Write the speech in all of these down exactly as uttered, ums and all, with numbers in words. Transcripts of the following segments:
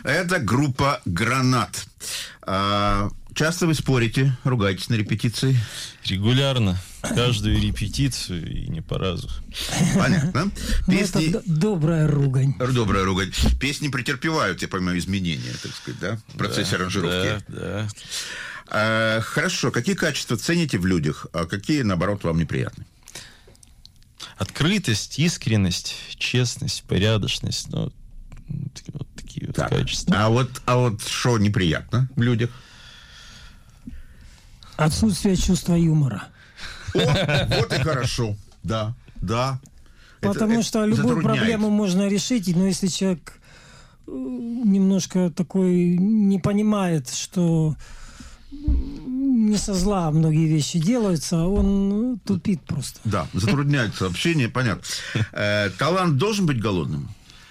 Это группа «Гранат». А, часто вы спорите, ругаетесь на репетиции? Регулярно. Каждую репетицию и не по разу. Понятно. Песни... Это добрая ругань. Добрая ругань. Песни претерпевают, я понимаю, изменения, так сказать, да? В процессе да, аранжировки. Да, да. А, хорошо. Какие качества цените в людях, а какие, наоборот, вам неприятны? Открытость, искренность, честность, порядочность. Ну, вот такие вот так. качества. А вот, а вот что неприятно в людях? Отсутствие чувства юмора. О, вот и хорошо. Да, да. Потому это, что это любую затрудняет. проблему можно решить, но если человек немножко такой не понимает, что не со зла многие вещи делаются, он тупит просто. Да, затрудняется общение, понятно. Э, талант должен быть голодным?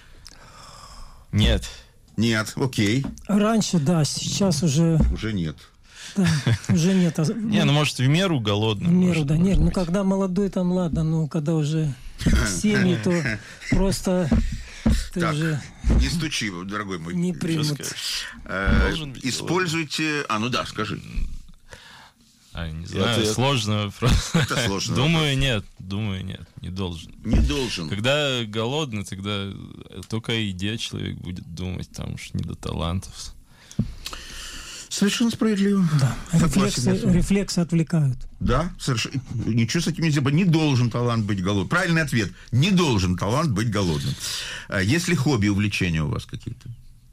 Нет. Нет, окей. Раньше, да, сейчас уже... Уже нет. Да, уже нет. Не, ну, может, в меру голодным. В меру, может, да. может Нет, ну, быть. когда молодой, там ладно, но когда уже семьи, то просто ты так, уже... не стучи, дорогой мой. Не примут. Э, используйте... А, ну да, скажи. А, не знаю, это, сложно вопрос. Это сложно. Думаю, нет. Думаю, нет. Не должен. Не должен. Когда голодный, тогда только о еде человек будет думать, там уж не до талантов. Совершенно справедливо. Да. Рефлексы, рефлексы отвлекают. Да, совершенно. Ничего с этим нельзя. Не должен талант быть голодным. Правильный ответ. Не должен талант быть голодным. Есть ли хобби, увлечения у вас какие-то?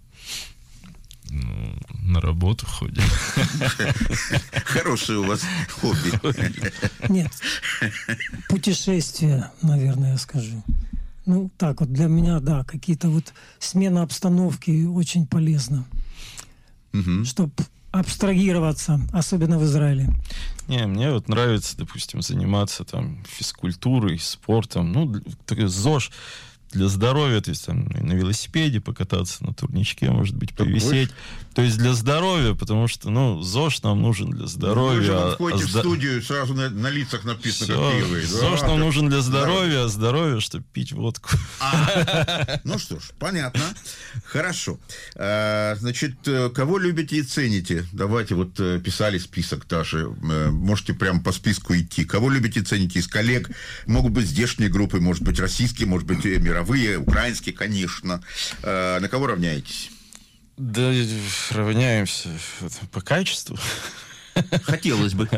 Ну, на работу ходим. Хорошее у вас хобби. Нет. Путешествия, наверное, я скажу. Ну, так вот, для меня, да, какие-то вот смена обстановки очень полезна. Угу. Чтобы абстрагироваться, особенно в Израиле. Не, мне вот нравится, допустим, заниматься там физкультурой, спортом. Ну, ЗОЖ для здоровья, то есть там на велосипеде покататься, на турничке, может быть, повисеть. То есть для здоровья, потому что, ну, ЗОЖ нам нужен для здоровья. Вы же а, входите а в студию, сразу на, на лицах написано, все, какие вы. ЗОЖ да, нам так, нужен для здоровья, здоровье. а здоровье, чтобы пить водку. А, ну что ж, понятно. Хорошо. А, значит, кого любите и цените? Давайте, вот писали список даже. Можете прям по списку идти. Кого любите и цените из коллег? Могут быть здешние группы, может быть, российские, может быть, мировые, украинские, конечно. А, на кого равняетесь? Да, равняемся по качеству. Хотелось бы.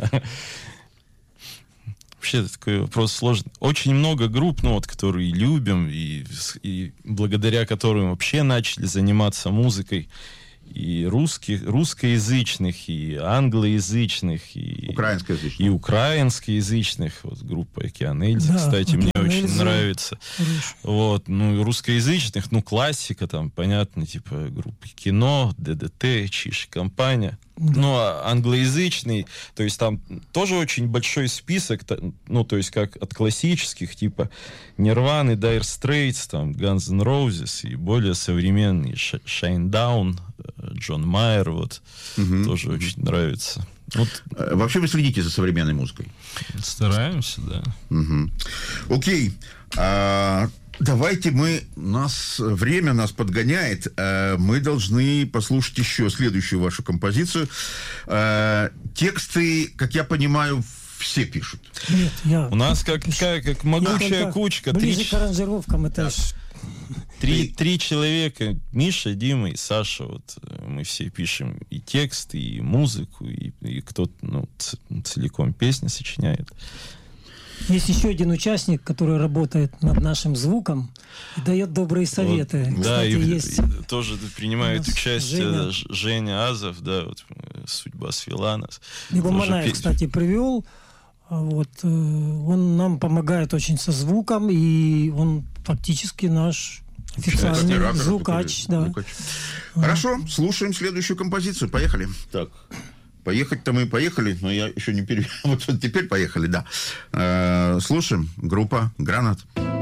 Вообще, это такой вопрос сложный. Очень много групп, ну, вот, которые любим, и, и благодаря которым вообще начали заниматься музыкой. И русских, русскоязычных, и англоязычных, и украинскоязычных. И украинскоязычных. Вот группа «Океан Эльза», да, кстати, мне очень Эльза. нравится. Хорошо. Вот, ну, и русскоязычных, ну, классика, там, понятно, типа группы «Кино», «ДДТ», «Чиж и компания». Да. Ну, а англоязычный, то есть там тоже очень большой список, ну, то есть как от классических, типа Nirvana, Dire Straits, там, Guns N' Roses, и более современный Shinedown, Джон Майер, вот, угу, тоже угу. очень нравится. Вот. Вообще вы следите за современной музыкой? Стараемся, да. Угу. Окей. А, давайте мы... Нас время нас подгоняет. А, мы должны послушать еще следующую вашу композицию. А, тексты, как я понимаю, все пишут. Нет, я... У нас как, как, как могучая кучка. Ближе три... к аранжировкам, это ж... Три, три человека, Миша, Дима и Саша, вот мы все пишем и текст, и музыку, и, и кто-то, ну, ц, целиком песни сочиняет. Есть еще один участник, который работает над нашим звуком и дает добрые советы. Вот, Кстати, да, и, есть... и тоже принимает участие Женя. Женя Азов, да, вот «Судьба свела нас». Его Манаев, песня. Кстати, привел. Вот, он нам помогает очень со звуком, и он фактически наш официальный оператор, звукач. Да. звукач. Хорошо, слушаем следующую композицию. Поехали. Так, поехать-то мы поехали, но я еще не перевел. Вот теперь поехали, да. Слушаем. Группа «Гранат».